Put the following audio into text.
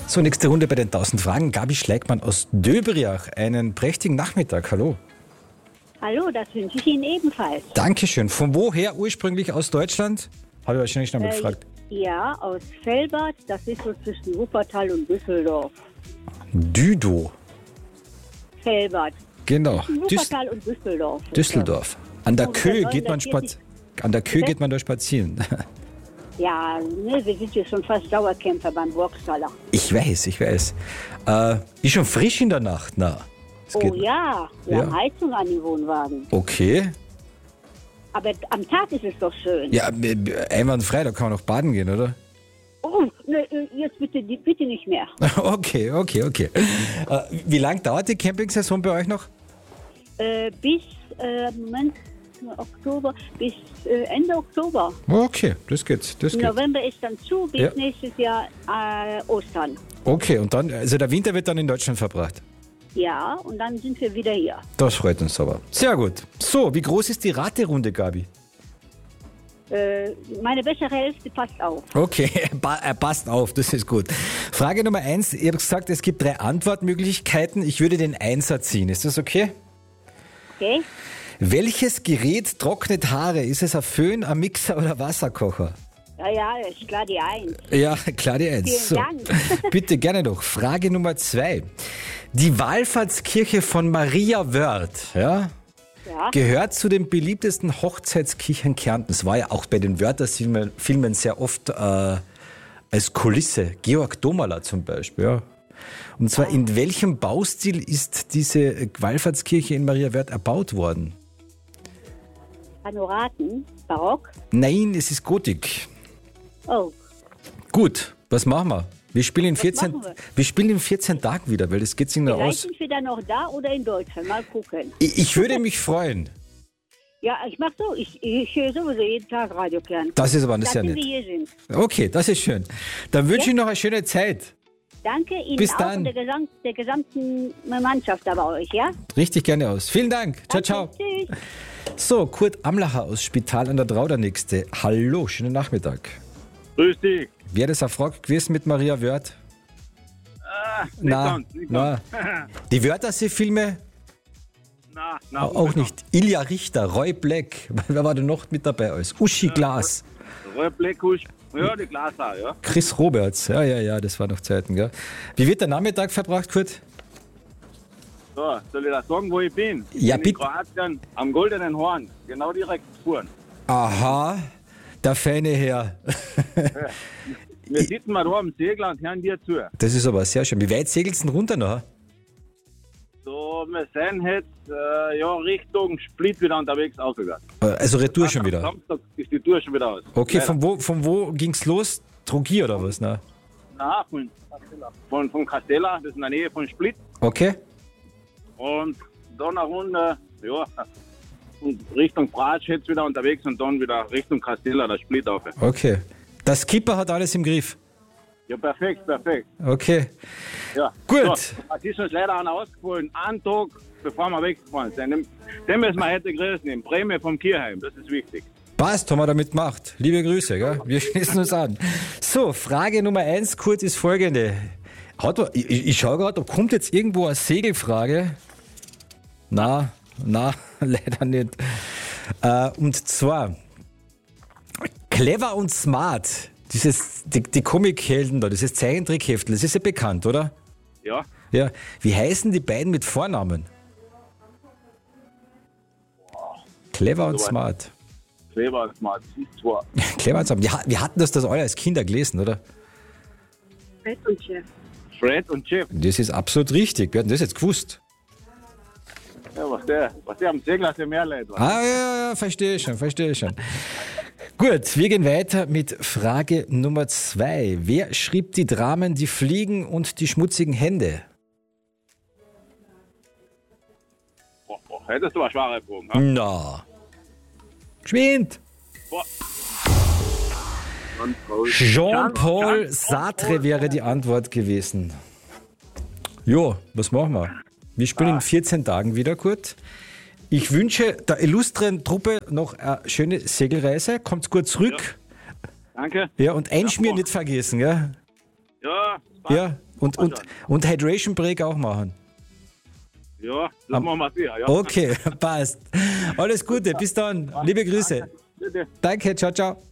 So, nächste Runde bei den 1000 Fragen. Gabi Schleckmann aus Döbriach. Einen prächtigen Nachmittag. Hallo. Hallo, das wünsche ich Ihnen ebenfalls. Dankeschön. Von woher ursprünglich aus Deutschland? Habe ich wahrscheinlich noch mal gefragt. Ja, aus Velbert. Das ist so zwischen Wuppertal und Düsseldorf. Düdo. Velbert. Genau. Zwischen Wuppertal und Düsseldorf. Düsseldorf. An der Ungefähr Köhe geht man 940. geht man da spazieren. Ja, ne, wir sind hier schon fast Dauerkämpfer beim Burgstaller. Ich weiß. Ist schon frisch in der Nacht, na. Es Oh geht- ja, wir haben Heizung an den Wohnwagen. Okay. Aber am Tag ist es doch schön. Ja, einwandfrei, da kann man noch baden gehen, oder? Oh, ne, jetzt bitte nicht mehr. Okay. Wie lang dauert die Campingsaison bei euch noch? Bis, Oktober, bis Ende Oktober. Okay, das geht. Im November ist dann zu, bis nächstes Jahr Ostern. Okay, und dann, also der Winter wird dann in Deutschland verbracht. Ja, und dann sind wir wieder hier. Das freut uns aber. Sehr gut. So, wie groß ist die Raterunde, Gabi? Meine bessere Hälfte passt auf. Okay, er passt auf, das ist gut. Frage Nummer 1. Ihr habt gesagt, es gibt 3 Antwortmöglichkeiten. Ich würde den Einser ziehen. Ist das okay? Okay? Welches Gerät trocknet Haare? Ist es ein Föhn, ein Mixer oder Wasserkocher? Ja, ist klar die Eins. Ja, klar, die 1. Vielen Dank. Bitte, gerne noch. Frage Nummer 2. Die Wallfahrtskirche von Maria Wörth, Ja. gehört zu den beliebtesten Hochzeitskirchen Kärntens. War ja auch bei den Wörther-Filmen sehr oft als Kulisse. Georg Domala zum Beispiel, ja. Und zwar, in welchem Baustil ist diese Wallfahrtskirche in Maria Wörth erbaut worden? Panoraten, Barock. Nein, es ist Gotik. Oh, Gut, was machen wir? Wir spielen in 14, machen wir? wir spielen in 14 Tagen wieder, weil das geht sich noch vielleicht aus. sind wir dann noch da oder in Deutschland. Mal gucken. Ich würde mich freuen. Ja, ich mach so. Ich höre sowieso jeden Tag Radiokern. Das ist aber Dass sehr wir nett. hier sind. Okay, das ist schön. Dann wünsche ich noch eine schöne Zeit. Danke Ihnen Bis auch dann. und der gesamten Mannschaft da bei euch, ja? Richtig gerne aus. Vielen Dank. Ciao, Danke, ciao. Tschüss. So, Kurt Amlacher aus Spital an der Drau, der Nächste. Hallo, schönen Nachmittag. Grüß dich. Wäre das eine Frage gewesen mit Maria Wörth? Nicht ganz. na. Die Wörthersee-Filme Na, auch nicht. Ilja Richter, Roy Black. Wer war denn noch mit dabei alles? Uschi Glas, Roy Blackusch. Ja, die Glashaar, ja. Chris Roberts. Ja, das war noch Zeiten, gell? Wie wird der Nachmittag verbracht, Kurt? So, soll ich das sagen, wo ich bin? Ja, bin bitte. in Kroatien am Goldenen Horn. Genau direkt fuhren. Aha, der feine Herr. Wir sitzen mal da am Segler und hören dir zu. Das ist aber sehr schön. Wie weit segelst du denn runter noch? So, wir sind jetzt Richtung Split wieder unterwegs ausgegangen. Also Retour schon wieder. Samstag ist die Tour schon wieder aus. Okay, Leider. von wo ging's los? Trugir oder was? Na? Na, von Castella, das ist in der Nähe von Split. Okay. Und dann eine Runde, Richtung Bratsch jetzt wieder unterwegs und dann wieder Richtung Castella, der Split auf. Okay. Der Skipper hat alles im Griff. Ja, perfekt. Okay. Ja. Gut. So, es ist uns leider einer ausgefallen, einen Tag bevor wir weggefahren sind. Den müssen wir heute grüßen, in Prämie vom Kirchheim, das ist wichtig. Passt, haben wir damit gemacht. Liebe Grüße, gell? Wir schließen uns an. So, Frage Nummer 1, Kurt, ist folgende. Ich schaue gerade, da kommt jetzt irgendwo eine Segelfrage. Na, leider nicht. Und zwar, Clever und Smart, die Comichelden da, dieses Zeichentrickheftel, das ist ja bekannt, oder? Ja, Ja. Wie heißen die beiden mit Vornamen? Clever und Smart. Clever und Smart, das ist zwar. Clever und Smart. Wir hatten das alle als Kinder gelesen, oder? Fred und Chef. Fred und Jeff. Das ist absolut richtig. Wir hatten das jetzt gewusst. Ja, was der am Segler für mehr Leute war. Ja, verstehe schon. Gut, wir gehen weiter mit Frage Nummer 2. Wer schrieb die Dramen Die Fliegen und die schmutzigen Hände? Hättest du eine schwere Frage, ha? Na. Geschwind. Boah. Jean-Paul Sartre wäre die Antwort gewesen. Jo, was machen wir? Wir spielen in 14 Tagen wieder, Kurt. Ich wünsche der illustren Truppe noch eine schöne Segelreise. Kommt gut zurück. Danke. Ja, und Einschmieren nicht vergessen, gell? Ja, Ja, Und Hydration Break auch machen. Ja, das machen wir sicher. Ja. Okay, passt. Alles Gute, bis dann. Liebe Grüße. Bitte. Danke, ciao, ciao.